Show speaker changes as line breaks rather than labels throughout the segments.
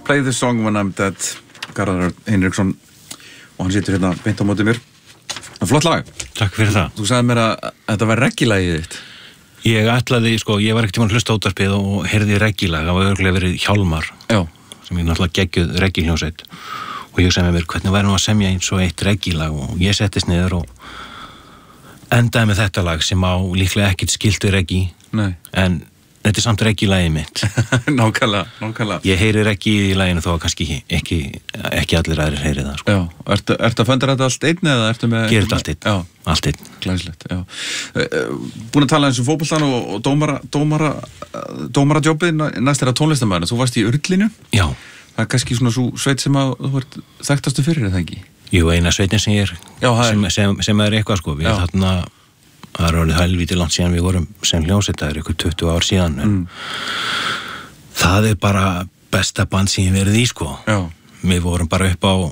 Play the song when I'm dead, Garðar Hinriksson, og hann situr hérna beint á móti mér. Flott lag.
Takk fyrir það.
Þú sagði mér að þetta var reggilagið þitt.
Ég ætlaði, ég var ekkert tímann hlusta á útvarpið og heyrði reggilag, það var örugglega verið Hjálmar. Já. Sem ég náttúrulega geggjuð reggiljónsveit. Og ég sagði mér, hvernig væri nú að semja eins og eitt reggilag, og ég settist niður og endaði með þetta lag sem á líklega ekkert skilt við reggi. Nei. En þetta er samt reggilagið mitt. Nákvæmlega. Ég heyri reggið í laginu þó að kannski ekki allir aðrir heyri það, sko.
Já, ertu að föndra þetta allt einn eða ertu með...
Gerðu allt einn. Já. Allt einn.
Glæsilegt, já. Búin að tala eins um fótboltan og dómarajobbið, næst er að tónlistamæðina. Þú varst í Urlinu. Já. Það er kannski svona svo sveit sem að þú ert þekktastu fyrir, eða ekki? Jú, eina sveitin sem ég er, sem er eitthvað, sko. Við þarna... Það er alveg helvítið langt síðan við vorum sem hljómsveit, það er ykkur 20 ár síðan en það er bara besta band sem ég verið í, sko. Já. Við vorum bara upp á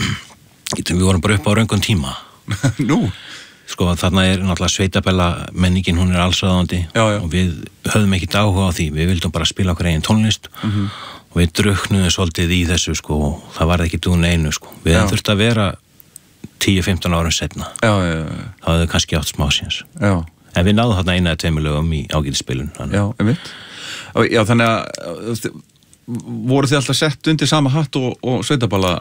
röngum tíma. Nú? Sko, þarna er náttúrulega sveitabella menningin, hún er allsráðandi og við höfðum ekkert áhuga á því, við vildum bara spila okkur eigin tónlist og við drukknuðum svolítið í þessu, sko, og það var ekki dún einu, sko. Við þurfti að vera 10-15 árum setna. Já. Það hefði kannski átt smá síðans. Já. En við náðum þarna 1 eða 2 lögum í ágætisspilun. Já, einmitt. Já, þannig að voru þið alltaf sett undir sama hatt og sveitaballa?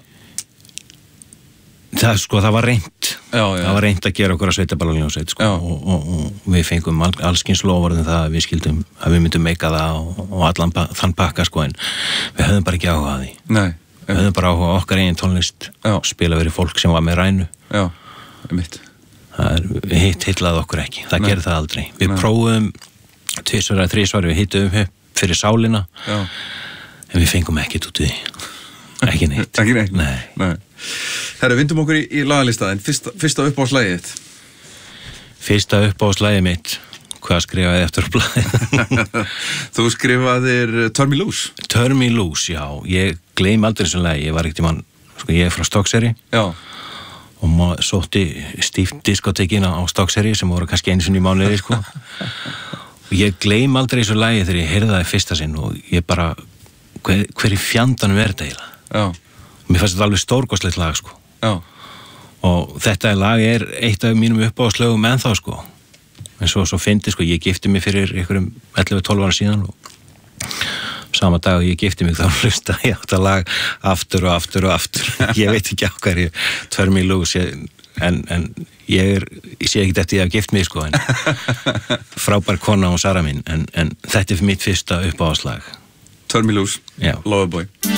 Það var reynt. Já. Það var reynt að gera okkur að sveitaballaljónsveit, sko. Og við fengum allskins loforðin það að við skildum að við myndum meika það og allan þann pakka, sko, en við höfðum bara ekki áhuga að því. Nei. Við höfðum bara áhuga okkar eigin tónlist, spila verið fólk sem var með rænu. Já, mitt. Við hitlaði okkur ekki, það gerði það aldrei. Við prófum 2 eða 3 við hittum upp fyrir sálina, en við fengum ekkert út í því. Ekki neitt. Ekki neitt? Nei. Herra, vindum okkur í lagalistaðin. Fyrsta uppáhaldsslagið þitt? Fyrsta uppáhaldsslagið mitt? Hvað skrifaði eftir blaðið? Þú skrifaðir Turn Me Loose. Turn Me Loose, já. Ég gleym aldrei þessu lagi. Ég var ekkert í mann, sko, ég er frá Stokkseyri. Já. Og maður sótti stíft diskotekina á Stokkseyri sem voru kannski einu sinni í mánuði, sko. Og ég gleym aldrei þessu lagi þegar ég heyrði það í fyrsta sinn og ég bara, hver í fjandanum er þetta eiginlega? Já. Og mér fannst þetta alveg stórkostlegt lag, sko. Já. Og þetta lag er eitt af mínum uppáhaldslögum ennþá, sko. En svo fyndi, sko, ég gifti mig fyrir einhverjum 11-12 ára síðan og sama dag og ég gifti mig þá hlusta ég á þetta lag aftur og aftur og aftur. Ég veit ekki á hverju Turn Me Loose, en ég sé ekki þetta ég haf gift mig, sko, en frábær kona og Sara mín, en þetta er mitt fyrsta uppáhaldslag. Turn Me Loose, Loverboy.